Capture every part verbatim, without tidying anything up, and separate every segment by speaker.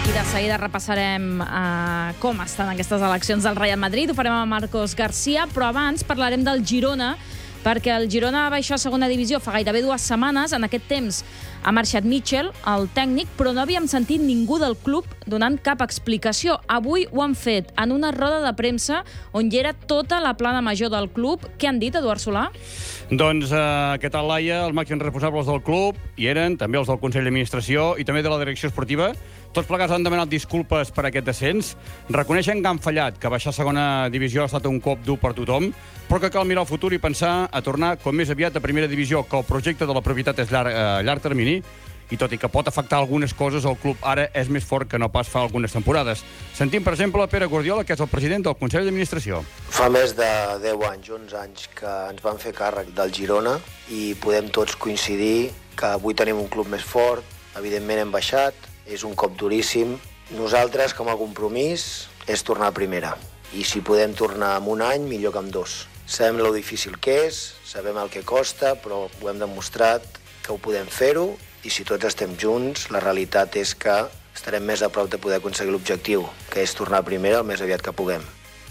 Speaker 1: I de seguida repassarem uh, com estan aquestes eleccions del Real Madrid. Ho farem amb Marcos Garcia, però abans parlarem del Girona, perquè el Girona va baixar a segona divisió fa gairebé dues setmanes. En aquest temps ha marxat Mitchell, el tècnic, però no havíem sentit ningú del club donant cap explicació. Avui ho han fet en una roda de premsa on hi era tota la plana major del club. Què han dit, Eduard Solà?
Speaker 2: Doncs, eh, què tal, Laia? Els màxims responsables del club hi eren, també els del Consell d'Administració i també de la direcció esportiva. Tots plegats han demanat disculpes per aquest descens. Reconeixen que han fallat, que baixar a segona divisió ha estat un cop dur per tothom, però que cal mirar al futur i pensar a tornar com més aviat a primera divisió, que el projecte de la propietat és llarg, a llarg termini, i tot i que pot afectar algunes coses, el club ara és més fort que no pas fa algunes temporades. Sentim, per exemple, Pere Guardiola, que és el president del Consell d'Administració.
Speaker 3: Fa més de deu anys, onze anys, que ens van fer càrrec del Girona i podem tots coincidir que avui tenim un club més fort, evidentment hem baixat, és un cop duríssim. Nosaltres, com a compromís, és tornar a primera. I si podem tornar en un any, millor que en dos. Sabem lo difícil que és, sabem el que costa, però ho hem demostrat que ho podem fer-ho, i si tots estem junts, la realitat és que estarem més a prop de poder aconseguir l'objectiu, que és tornar a primera el més aviat que puguem.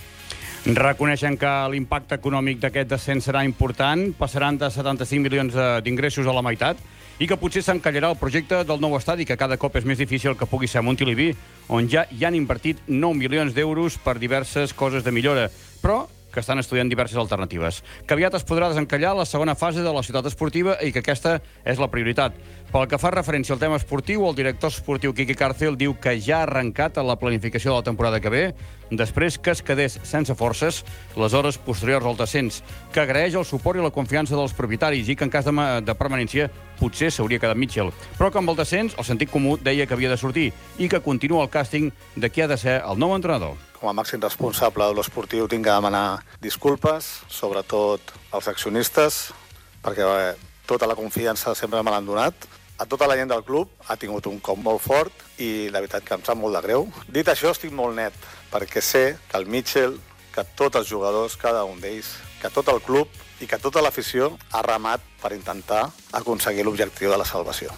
Speaker 2: Reconeixen que l'impacte econòmic d'aquest descens serà important, passaran de setanta-cinc milions d'ingressos a la meitat, i que potser s'encallarà el projecte del nou estadi, que cada cop és més difícil que pugui ser a Montilivi, on ja hi han invertit nou milions d'euros per diverses coses de millora, però que estan estudiant diverses alternatives. Que aviat es podrà desencallar la segona fase de la ciutat esportiva i que aquesta és la prioritat. Pel que fa referència al tema esportiu, el director esportiu Quique Cárcel diu que ja ha arrencat la planificació de la temporada que ve, després que es quedés sense forces les hores posteriors al descens, que agraeix el suport i la confiança dels propietaris i que en cas de, de permanència potser s'hauria quedat Mitchell. Però que amb el descens el sentit comú deia que havia de sortir i que continua el càsting de qui ha de ser el nou entrenador.
Speaker 4: Com a màxim responsable de l'esportiu tinc que demanar disculpes, sobretot als accionistes, perquè bé, tota la confiança sempre me l'han donat. A tota la gent del club ha tingut un cop molt fort i la veritat que em sap molt de greu. Dit això, estic molt net, perquè sé que el Mitchell, que tots els jugadors, cada un d'ells, que tot el club i que tota l'afició ha remat per intentar aconseguir l'objectiu de la salvació.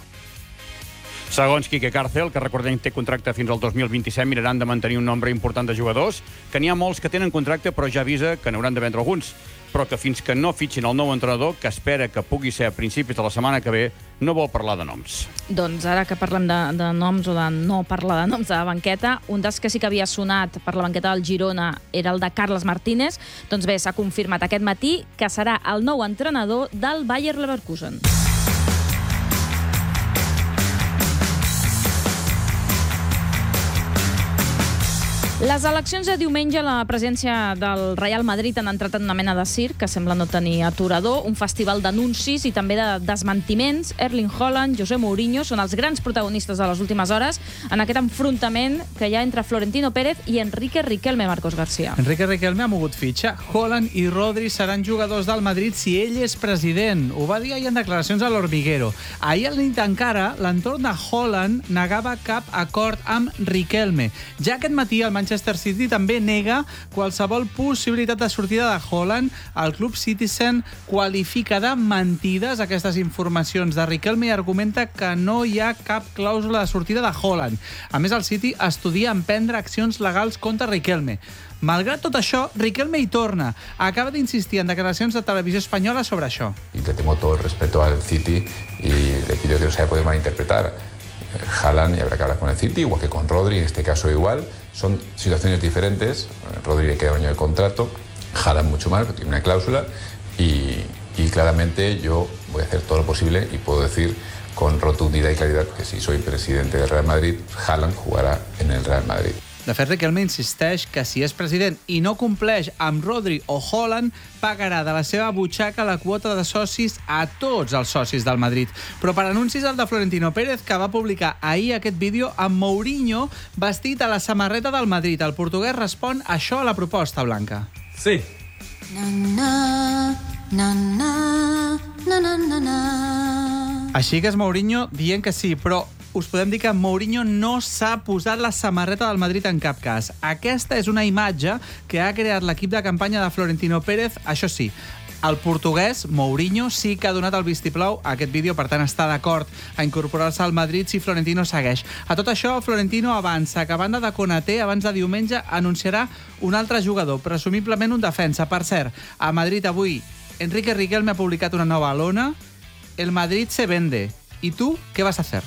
Speaker 2: Segons Quique Cárcel, que recordem té contracte fins al dos mil vint-i-set, miraran de mantenir un nombre important de jugadors, que n'hi ha molts que tenen contracte però ja avisa que n'hauran de vendre alguns, però que fins que no fitxin el nou entrenador, que espera que pugui ser a principis de la setmana que ve, no vol parlar de noms.
Speaker 1: Doncs ara que parlem de, de noms o de no parlar de noms de la banqueta, un dels que sí que havia sonat per la banqueta del Girona era el de Carles Martínez. Doncs bé, s'ha confirmat aquest matí que serà el nou entrenador del Bayer Leverkusen. Les eleccions de diumenge a la presència del Real Madrid han entrat en una mena de circ que sembla no tenir aturador, un festival d'anuncis i també de desmentiments. Erling Haaland, José Mourinho són els grans protagonistes de les últimes hores en aquest enfrontament que hi ha entre Florentino Pérez i Enrique Riquelme, Marcos Garcia.
Speaker 5: Enrique Riquelme ha mogut fitxa. Haaland i Rodri seran jugadors del Madrid si ell és president. Ho va dir ahir en declaracions a l'Hormiguero. Ahir a la nit encara, l'entorn de Haaland negava cap acord amb Riquelme. Ja aquest matí el Manchester Manchester City també nega qualsevol possibilitat de sortida de Haaland. El club Citizen qualifica de mentides aquestes informacions de Riquelme i argumenta que no hi ha cap clàusula de sortida de Haaland. A més, el City estudia emprendre accions legals contra Riquelme. Malgrat tot això, Riquelme hi torna. Acaba d'insistir en declaracions de televisió espanyola sobre això.
Speaker 6: Y le tengo todo el respeto al City y le pido que no se haya podido malinterpretar. Haaland, y habrá que hablar con el City, igual que con Rodri, en este caso igual. Son situaciones diferentes. Rodri le queda un año de contrato, Haaland mucho más, porque tiene una cláusula, y, y claramente yo voy a hacer todo lo posible y puedo decir con rotundidad y claridad que si soy presidente del Real Madrid, Haaland jugará en el Real Madrid.
Speaker 5: De fet, Riquelme insisteix que si és president i no compleix amb Rodri o Haaland, pagarà de la seva butxaca la quota de socis a tots els socis del Madrid. Però per anuncis el de Florentino Pérez, que va publicar ahir aquest vídeo amb Mourinho vestit a la samarreta del Madrid. El portuguès respon això a la proposta blanca.
Speaker 7: Sí.
Speaker 8: Na, na, na, na, na, na, na, na.
Speaker 5: Així que és Mourinho dient que sí, però us podem dir que Mourinho no s'ha posat la samarreta del Madrid en cap cas. Aquesta és una imatge que ha creat l'equip de campanya de Florentino Pérez, això sí, El portuguès, Mourinho, sí que ha donat el vistiplau a aquest vídeo, per tant està d'acord a incorporar-se al Madrid si Florentino segueix. A tot això, Florentino avança que a banda de Konaté, abans de diumenge, anunciarà un altre jugador, presumiblement un defensa. Per cert, a Madrid avui, Enrique Riquelme ha publicat una nova lona. El Madrid se vende. ¿Y tú qué vas a hacer?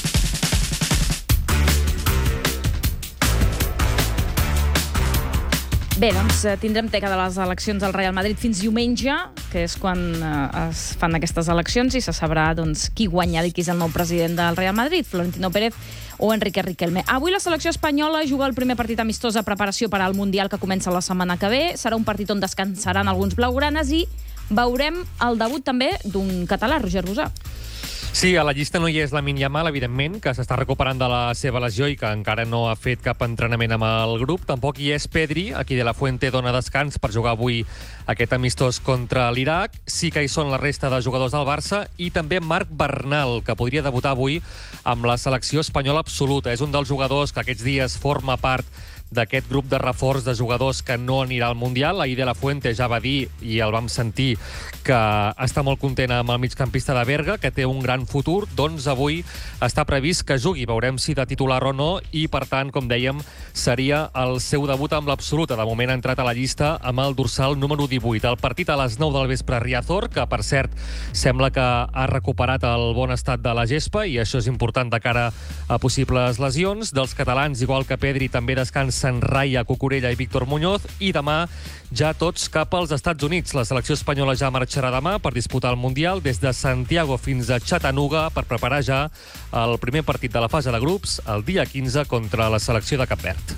Speaker 1: Bé, doncs tindrem teca de les eleccions al Real Madrid fins diumenge, que és quan eh, es fan aquestes eleccions i se sabrà doncs, qui guanya i qui és el nou president del Real Madrid, Florentino Pérez o Enrique Riquelme. Avui la selecció espanyola juga el primer partit amistós de preparació per al Mundial que comença la setmana que ve. Serà un partit on descansaran alguns blaugranes i veurem el debut també d'un català, Roger Rosà.
Speaker 7: Sí, a la llista no hi és Lamine Yamal, evidentment, que s'està recuperant de la seva lesió i que encara no ha fet cap entrenament amb el grup. Tampoc hi és Pedri, a qui De La Fuente dona descans per jugar avui aquest amistós contra l'Iraq. Sí que hi són la resta de jugadors del Barça i també Marc Bernal, que podria debutar avui amb la selecció espanyola absoluta. És un dels jugadors que aquests dies forma part d'aquest grup de reforç de jugadors que no anirà al Mundial. Ahir De La Fuente ja va dir, i el vam sentir, que està molt content amb el migcampista de Berga, que té un gran futur. Doncs avui està previst que jugui. Veurem si de titular o no i, per tant, com dèiem, seria el seu debut amb l'absoluta. De moment ha entrat a la llista amb el dorsal número divuit. El partit a les nou del vespre a Riazor, que, per cert, sembla que ha recuperat el bon estat de la gespa i això és important de cara a possibles lesions. Dels catalans, igual que Pedri, també descansa Raya, Cucurella i Víctor Muñoz, i demà ja tots cap als Estats Units. La selecció espanyola ja marxarà demà per disputar el Mundial des de Santiago fins a Chattanooga per preparar ja el primer partit de la fase de grups el dia quinze contra la selecció de Cap Verd.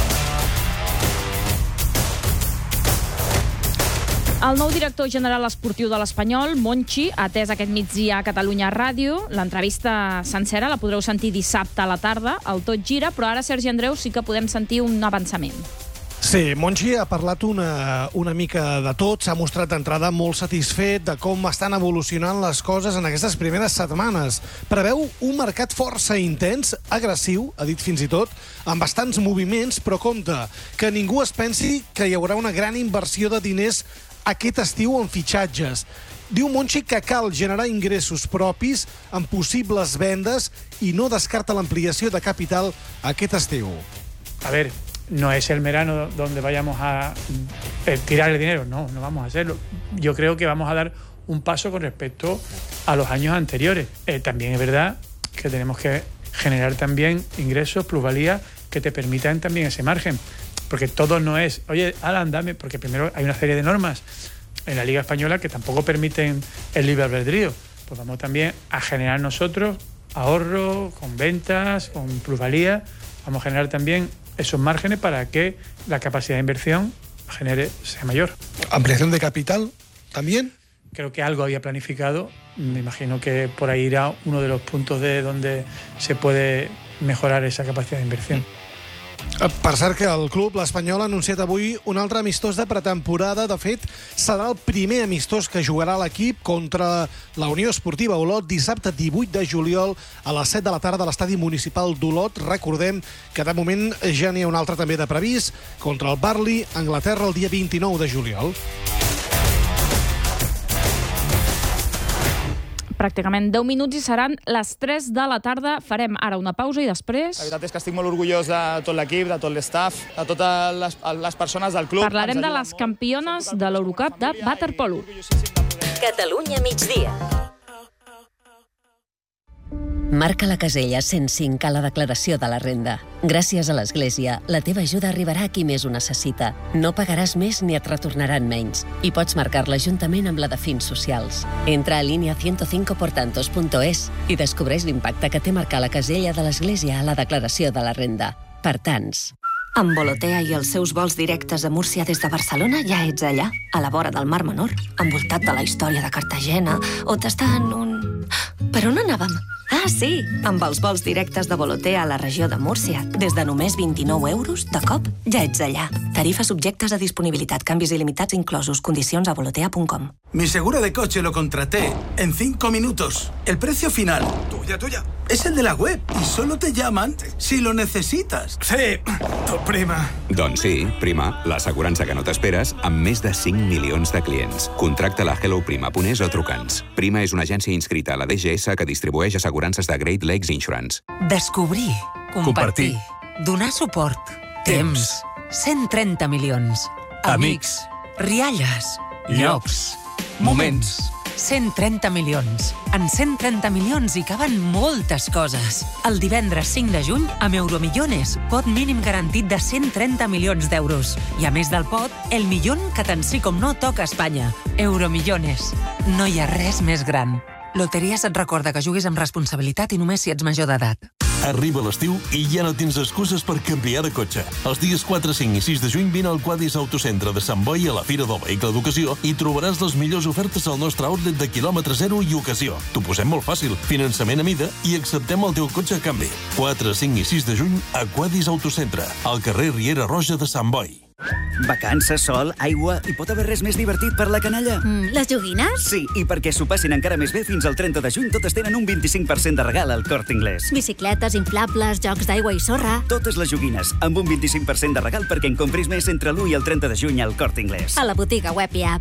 Speaker 1: El nou director general esportiu de l'Espanyol, Monchi, ha atès aquest migdia a Catalunya Ràdio. L'entrevista sencera la podreu sentir dissabte a la tarda, al Tot Gira, però ara, Sergi Andreu, sí que podem sentir un avançament.
Speaker 9: Sí, Monchi ha parlat una, una mica de tot, s'ha mostrat d'entrada molt satisfet de com estan evolucionant les coses en aquestes primeres setmanes. Preveu un mercat força intens, agressiu, ha dit fins i tot, amb bastants moviments, però compte, que ningú es pensi que hi haurà una gran inversió de diners aquest estiu en fitxatges. Diu Monchi que cal generar ingressos propis amb possibles vendes i no descarta l'ampliació de capital aquest estiu.
Speaker 10: A ver, no es el verano donde vayamos a tirar el dinero, no, no vamos a hacerlo. Yo creo que vamos a dar un paso con respecto a los años anteriores. Eh, también es verdad que tenemos que generar también ingresos, plusvalía, que te permitan también ese margen. Porque todo no es, oye, Alan, dame, porque primero hay una serie de normas en la Liga Española que tampoco permiten el libre albedrío. Pues vamos también a generar nosotros ahorro, con ventas, con plusvalía. Vamos a generar también esos márgenes para que la capacidad de inversión genere, sea mayor.
Speaker 9: ¿Ampliación de capital también?
Speaker 10: Creo que algo había planificado. Me imagino que por ahí irá uno de los puntos de donde se puede mejorar esa capacidad de inversión.
Speaker 9: Per cert que el club, l'Espanyol, ha anunciat avui un altre amistós de pretemporada. De fet, serà el primer amistós que jugarà l'equip contra la Unió Esportiva Olot dissabte divuit de juliol a les set de la tarda a l'estadi municipal d'Olot. Recordem que de moment ja n'hi ha un altre també de previst contra el Burnley, Anglaterra, el dia vint-i-nou de juliol.
Speaker 1: Pràcticament deu minuts i seran les tres de la tarda. Farem ara una pausa i després...
Speaker 11: La veritat és que estic molt orgullós de tot l'equip, de tot l'estaff, de totes les, les persones del club.
Speaker 1: Parlarem de les campiones de l'Eurocup de waterpolo.
Speaker 12: Catalunya migdia. Marca la casella cent cinc a la declaració de la renda. Gràcies a l'Església, la teva ajuda arribarà a qui més ho necessita. No pagaràs més ni et retornaran menys. I pots marcar-la juntament amb la de fins socials. Entra a línia ciento cinco por tantos punto es i descobreix l'impacte que té marcar la casella de l'Església a la declaració de la renda. Per tants.
Speaker 13: Amb Volotea i els seus vols directes a Múrcia des de Barcelona ja ets allà, a la vora del Mar Menor, envoltat de la història de Cartagena, o t'està en un... Per on anàvem? Ah, sí, amb els vols directes de Volotea a la regió de Múrcia. Des de només vint-i-nou euros, de cop, ja ets allà. Tarifes subjectes a disponibilitat, canvis il·limitats inclosos, condicions a volotea punt com.
Speaker 14: Mi seguro de coche lo contraté en cinco minutos. El precio final, tuya, tuya, es el de la web y solo te llaman si lo necesitas. Sí, tu prima.
Speaker 15: Doncs sí, Prima, l'assegurança que no t'esperes amb més de cinc milions de clients. Contracta la Hello Prima punt es o truca'ns. Prima és una agència inscrita a la D G S que distribueix assegurances de Great Lakes Insurance.
Speaker 16: Descobrir, compartir, donar suport, temps, cent trenta milions, amics, rialles, llocs, moments. cent trenta milions. En cent trenta milions hi caben moltes coses. El divendres cinc de juny, amb Euromillones, pot mínim garantit de cent trenta milions d'euros. I a més del pot, el millón que tant sí com no toca a Espanya. Euromillones. No hi ha res més gran. Loteries et recorda que juguis amb responsabilitat i només si ets major d'edat.
Speaker 17: Arriba l'estiu i ja no tens excuses per canviar de cotxe. Els dies quatre, cinc i sis de juny vine al Quadis Autocentre de Sant Boi a la Fira del Vehicle d'Ocasió i trobaràs les millors ofertes al nostre outlet de quilòmetre zero i ocasió. T'ho posem molt fàcil, finançament a mida i acceptem el teu cotxe a canvi. quatre, cinc i sis de juny a Quadis Autocentre, al carrer Riera Roja de Sant Boi.
Speaker 18: Vacances, sol, aigua i pot haver res més divertit per la canalla?
Speaker 19: Mm, les joguines?
Speaker 18: Sí, i perquè s'ho passin encara més bé, fins al trenta de juny totes tenen un vint-i-cinc per cent de regal al Corte Inglés.
Speaker 19: Bicicletes, inflables, jocs d'aigua i sorra...
Speaker 18: Totes les joguines, amb un vint-i-cinc per cent de regal perquè en compris més entre l'u i el trenta de juny al Corte Inglés.
Speaker 19: A la botiga web i app.